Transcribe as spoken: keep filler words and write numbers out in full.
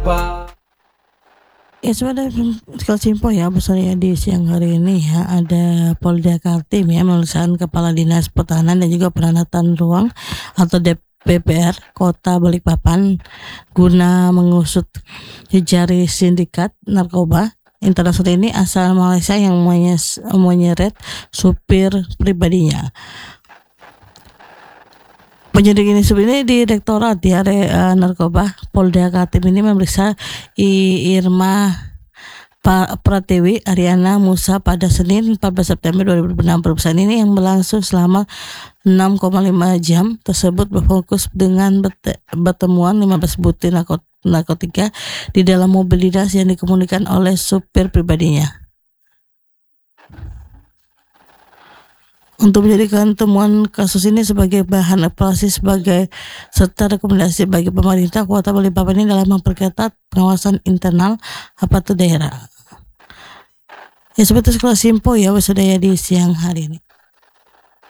apa? Ya sudah Simpo ya besarnya di siang hari ini ya ada Polda Kaltim ya menuliskan Kepala Dinas Pertahanan dan juga Penataan Ruang atau D P P R Kota Balikpapan guna mengusut jejari sindikat narkoba internasional ini asal Malaysia yang menyes- menyeret supir pribadinya. Penyidik ini sebenarnya di Direktorat ya uh, Narkoba Polda Kaltim ini memeriksa I Irma Pak Pratiwi Ariana Musa pada Senin empat belas September dua ribu enam belas. Pemeriksaan ini yang berlangsung selama enam koma lima jam tersebut berfokus dengan bete- pertemuan lima belas butir narkot- narkotika di dalam mobil dinas yang dikemudikan oleh supir pribadinya. Untuk menjadikan temuan kasus ini sebagai bahan evaluasi sebagai serta rekomendasi bagi pemerintah Kota Balikpapan ini dalam memperketat pengawasan internal aparatur daerah. Ya seperti sekolah Simpo ya sudah ya di siang hari ini.